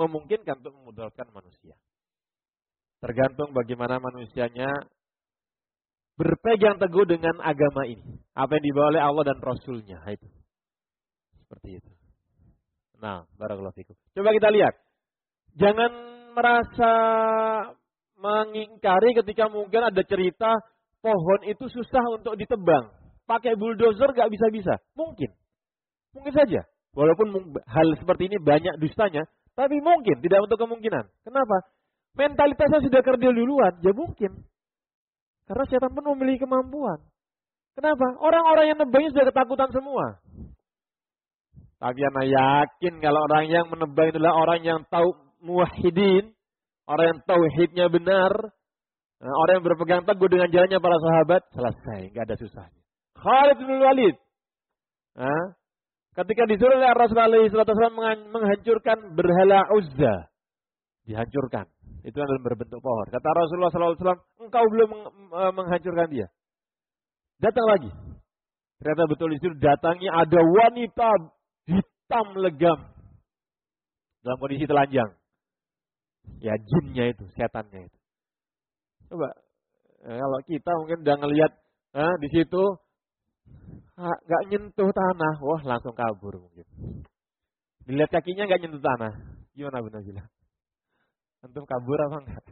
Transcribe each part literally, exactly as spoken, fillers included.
memungkinkan untuk memudaratkan manusia. Tergantung bagaimana manusianya berpegang teguh dengan agama ini. Apa yang dibawa oleh Allah dan Rasulnya. Itu. Seperti itu. Nah, barakallahu fikum. Coba kita lihat. Jangan merasa mengingkari ketika mungkin ada cerita pohon itu susah untuk ditebang. Pakai bulldozer gak bisa-bisa. Mungkin. Mungkin saja. Walaupun hal seperti ini banyak dustanya. Tapi mungkin. Tidak untuk kemungkinan. Kenapa? Mentalitasnya sudah kerdil duluan. Ya mungkin. Karena setan pun memiliki kemampuan. Kenapa? Orang-orang yang nebangnya sudah ketakutan semua. Tapi anak yakin kalau orang yang menebang adalah orang yang tahu muwahhidin. Orang yang tauhidnya benar. Orang yang berpegang teguh dengan jalannya para sahabat. Selesai. Nggak ada susahnya. Khalid bin Walid. Nah, ketika disuruh oleh Rasulullah shallallahu alaihi wasallam menghancurkan berhala Uzza. Dihancurkan. Itu adalah berbentuk pohon. Kata Rasulullah shallallahu alaihi wasallam, engkau belum menghancurkan dia. Datang lagi. Ternyata betul itu datangnya ada wanita hitam legam. Dalam kondisi telanjang. Ya jinnya itu, setannya itu. Coba. Ya, kalau kita mungkin udah ngelihat eh, di situ. Gak nyentuh tanah. Wah langsung kabur mungkin. Dilihat kakinya gak nyentuh tanah. Gimana Bu Nazila? Antum kabur apa enggak?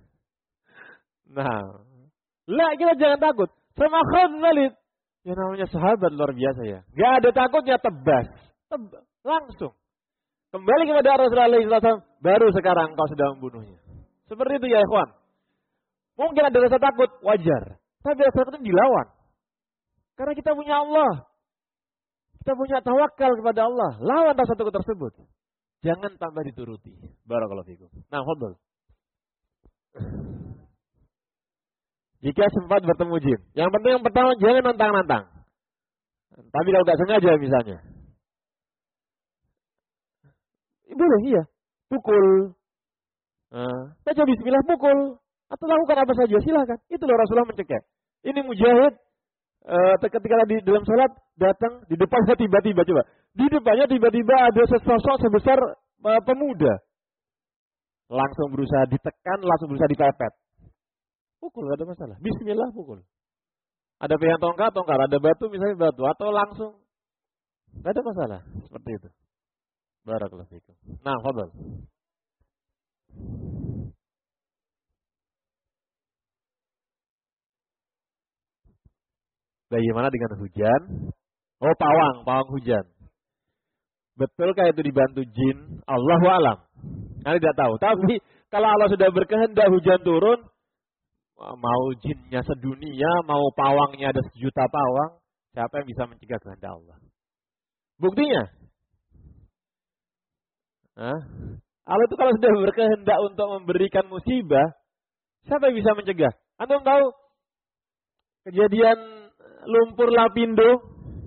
Nah, lah kita jangan takut. Sama Khalid Walid. Ya namanya sahabat luar biasa ya. Gak ada takutnya tebas. Tebas. Langsung. Kembali kepada Rasulullah shallallahu alaihi wasallam. Baru sekarang kau sudah membunuhnya. Seperti itu ya ikhwan. Mungkin ada rasa takut. Wajar. Tapi rasa takut itu dilawan. Karena kita punya Allah. Kita punya tawakal kepada Allah. Lawan rasa takut tersebut. Jangan tambah dituruti. Barakallahu fikum. Nah, fadhal. Jika sempat bertemu jin. Yang penting yang pertama jangan nantang-nantang. Tapi kalau tidak sengaja misalnya. Boleh iya. Pukul. Nah, baca bismillah pukul. Atau lakukan apa saja silakan. Itulah Rasulullah mencegah. Ini mujahid. Uh, ketika di dalam sholat datang di depannya tiba-tiba coba. Di depannya tiba-tiba ada sesosok sebesar uh, pemuda. Langsung berusaha ditekan, langsung berusaha dipepet. Pukul, gak ada masalah. Bismillah pukul. Ada pegang tongkat, tongkat. Ada batu, misalnya batu. Atau langsung. Gak ada masalah. Seperti itu. Barakallahu fikum. Nah, fadhal. Bagaimana dengan hujan? Oh, pawang. Pawang hujan. Betulkah itu dibantu jin? Allahu a'lam. Anda tidak tahu. Tapi kalau Allah sudah berkehendak hujan turun, mau jinnya sedunia, mau pawangnya ada sejuta pawang, siapa yang bisa mencegah kehendak Allah? Buktinya, Hah? Allah itu kalau sudah berkehendak untuk memberikan musibah, siapa yang bisa mencegah? Anda tahu kejadian lumpur lapindo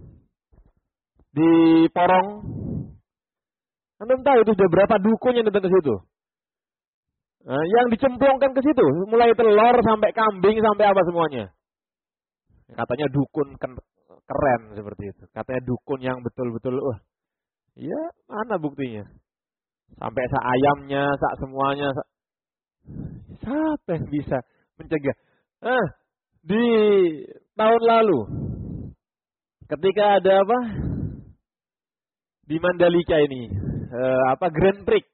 di Porong? Anda tahu itu sudah berapa dukun yang datang ke situ? Nah, yang dicemplungkan ke situ, mulai telur sampai kambing sampai apa semuanya. Katanya dukun keren seperti itu. Katanya dukun yang betul-betul, wah, iya mana buktinya? Sampai sak ayamnya, sak semuanya. Sak... Siapa yang bisa mencegah? Nah, di tahun lalu, ketika ada apa? Di Mandalika ini, eh, apa Grand Prix.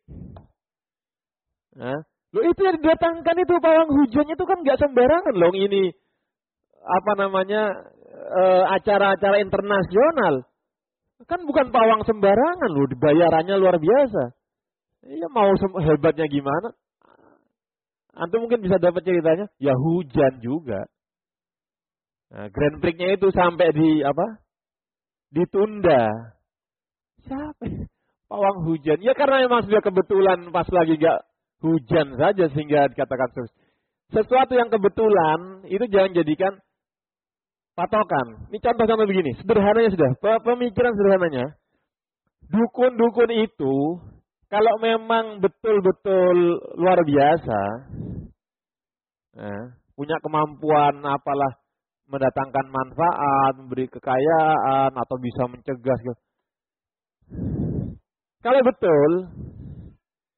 Nah, loh itu yang didatangkan itu pawang hujannya itu kan nggak sembarangan loh ini apa namanya eh, acara-acara internasional. Kan bukan pawang sembarangan loh, bayarannya luar biasa. Iya mau hebatnya gimana? Antum mungkin bisa dapat ceritanya, ya hujan juga. Nah, Grand Prix-nya itu sampai di apa? Ditunda. Siapa? Pawang hujan. Ya karena memang sudah kebetulan pas lagi gak hujan saja sehingga dikatakan terus. Sesuatu yang kebetulan itu jangan jadikan patokan. Ini contoh-contoh begini. Sederhananya sudah. Pemikiran sederhananya. Dukun-dukun itu kalau memang betul-betul luar biasa, eh, punya kemampuan apalah mendatangkan manfaat, memberi kekayaan atau bisa mencegah. Kalau betul,